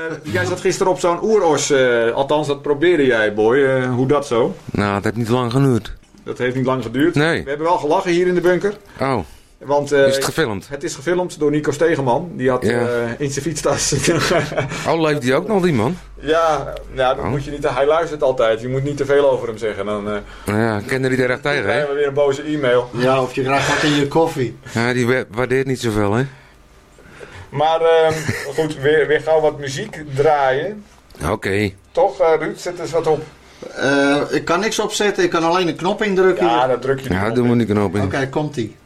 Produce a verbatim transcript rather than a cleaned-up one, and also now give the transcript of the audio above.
jij zat gisteren op zo'n oeros, uh, althans dat probeerde jij, boy. Uh, hoe dat zo? Nou, het heeft niet lang geduurd. Dat heeft niet lang geduurd. Nee. We hebben wel gelachen hier in de bunker. Oh. Want, uh, is het gefilmd? Het is gefilmd door Nico Stegeman. Die had ja. uh, in zijn fietstas... oh, leeft die ook nog, die man? Ja, nou, dat oh. moet je niet... Hij luistert altijd. Je moet niet te veel over hem zeggen. Dan, uh, ja, kende die er echt tegen, hè? Dan krijgen we weer een boze e-mail. Ja, of je krijgt wat in je koffie. Ja, die waardeert niet zoveel, hè? Maar uh, goed, weer, weer gauw wat muziek draaien. Oké. Okay. Toch, uh, Ruud? Zet eens wat op. Uh, ik kan niks opzetten. Ik kan alleen een knop indrukken. Ja, dat druk je Ja, doen we die knop in. Oké, okay, komt-ie.